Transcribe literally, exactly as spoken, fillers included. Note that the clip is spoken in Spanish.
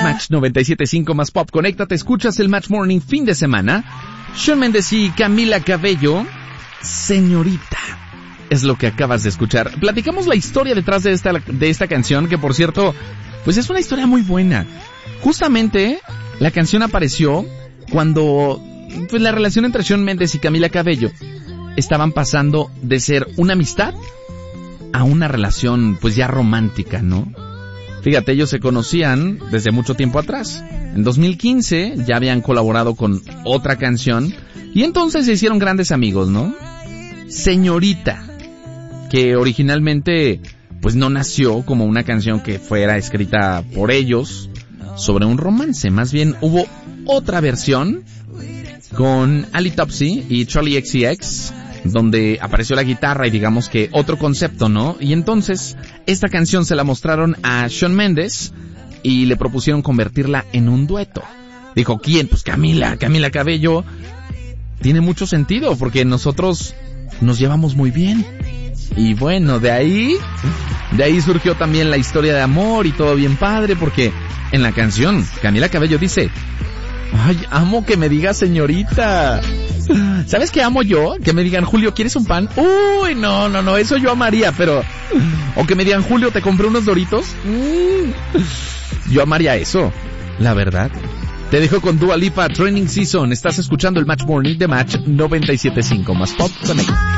Match noventa y siete punto cinco más Pop. Conéctate, escuchas el Match Morning fin de semana. Shawn Mendes y Camila Cabello, Señorita, es lo que acabas de escuchar. Platicamos la historia detrás de esta, de esta canción, que por cierto, pues es una historia muy buena. Justamente, la canción apareció cuando pues, la relación entre Shawn Mendes y Camila Cabello estaban pasando de ser una amistad a una relación pues ya romántica, ¿no? Fíjate, ellos se conocían desde mucho tiempo atrás. En dos mil quince ya habían colaborado con otra canción y entonces se hicieron grandes amigos, ¿no? Señorita, que originalmente pues no nació como una canción que fuera escrita por ellos sobre un romance, más bien hubo otra versión con Ali Topsy y Charlie X C X, donde apareció la guitarra y digamos que otro concepto, ¿no? Y entonces esta canción se la mostraron a Shawn Mendes y le propusieron convertirla en un dueto. Dijo, ¿quién? Pues Camila, Camila Cabello. Tiene mucho sentido porque nosotros nos llevamos muy bien. Y bueno, de ahí, de ahí surgió también la historia de amor y todo bien padre, porque en la canción Camila Cabello dice, ay, amo que me digas señorita. ¿Sabes qué amo yo? Que me digan, Julio, ¿quieres un pan? Uy, no, no, no, eso yo amaría, pero... O que me digan, Julio, ¿te compré unos Doritos? Mm. Yo amaría eso, la verdad. Te dejo con Dua Lipa, Training Season. Estás escuchando el Match Morning de Match noventa y siete punto cinco más Pop Connect.